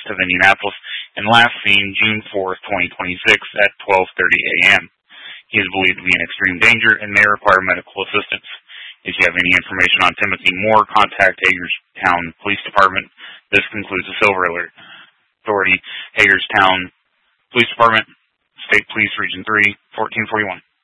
of Indianapolis and last seen June 4th, 2026 at 12:30 a.m. He is believed to be in extreme danger and may require medical assistance. If you have any information on Timothy Moore, contact Hagerstown Police Department. This concludes the Silver Alert. Authority, Hagerstown Police Department, State Police Region 3, 1441.